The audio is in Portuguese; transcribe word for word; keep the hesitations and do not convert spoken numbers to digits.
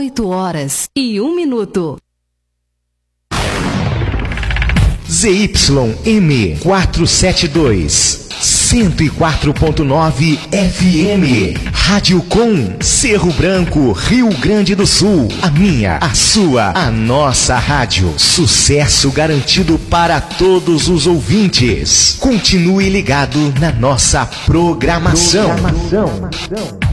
oito horas e um minuto. Z Y M quatrocentos e setenta e dois, cento e quatro ponto nove F M. Rádio Com, Cerro Branco, Rio Grande do Sul. A minha, a sua, a nossa rádio. Sucesso garantido para todos os ouvintes. Continue ligado na nossa programação. programação.